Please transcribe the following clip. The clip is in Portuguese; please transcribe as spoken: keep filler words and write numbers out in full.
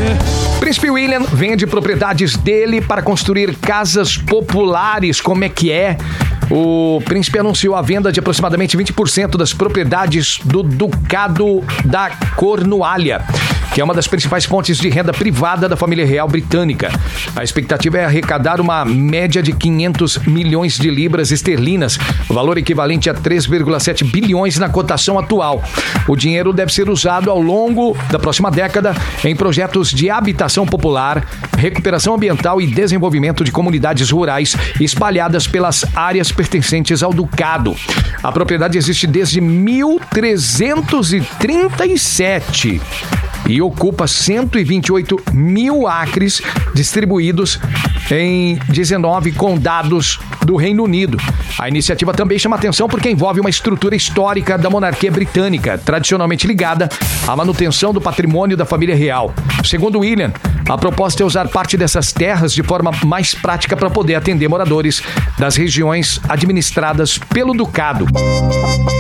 Príncipe William vende propriedades dele para construir casas populares. Como é que é? O príncipe anunciou a venda de aproximadamente vinte por cento das propriedades do Ducado da Cornualha, que é uma das principais fontes de renda privada da família real britânica. A expectativa é arrecadar uma média de quinhentos milhões de libras esterlinas, valor equivalente a três vírgula sete bilhões na cotação atual. O dinheiro deve ser usado ao longo da próxima década em projetos de habitação popular, recuperação ambiental e desenvolvimento de comunidades rurais espalhadas pelas áreas pertencentes ao Ducado. A propriedade existe desde mil trezentos e trinta e sete e ocupa cento e vinte e oito mil acres distribuídos em dezenove condados do Reino Unido. A iniciativa também chama atenção porque envolve uma estrutura histórica da monarquia britânica, tradicionalmente ligada à manutenção do patrimônio da família real. Segundo William, a proposta é usar parte dessas terras de forma mais prática para poder atender moradores das regiões administradas pelo Ducado.